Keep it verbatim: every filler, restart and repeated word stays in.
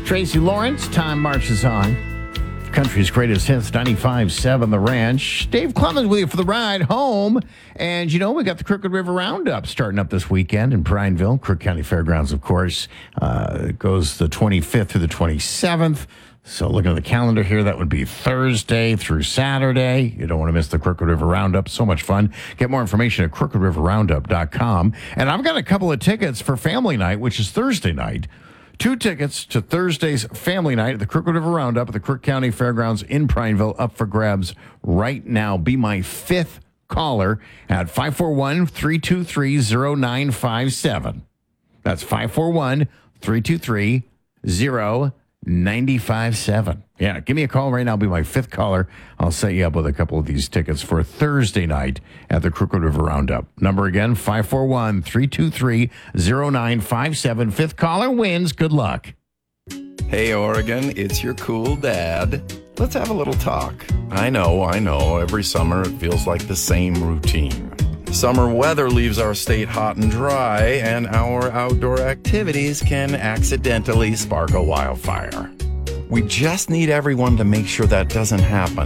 Tracy Lawrence, time marches on. Country's greatest hits, ninety-five point seven The Ranch. Dave Clemens with you for the ride home. And, you know, we got the Crooked River Roundup starting up this weekend in Prineville, Crook County Fairgrounds, of course. Uh, it goes the twenty-fifth through the twenty-seventh. So looking at the calendar here, that would be Thursday through Saturday. You don't want to miss the Crooked River Roundup. So much fun. Get more information at crooked river roundup dot com. And I've got a couple of tickets for family night, which is Thursday night. Two tickets to Thursday's family night at the Crooked River Roundup at the Crook County Fairgrounds in Prineville, up for grabs right now. Be my fifth caller at five four one, three two three, zero nine five seven. That's five four one, three two three, zero nine five seven. Yeah, give me a call right now. I'll be my fifth caller. I'll set you up with a couple of these tickets for Thursday night at the Crooked River Roundup. Number again, five four one, three two three, zero nine five seven. Fifth caller wins. Good luck. Hey, Oregon, it's your cool dad. Let's have a little talk. I know, I know, every summer it feels like the same routine. Summer weather leaves our state hot and dry, and our outdoor activities can accidentally spark a wildfire. We just need everyone to make sure that doesn't happen.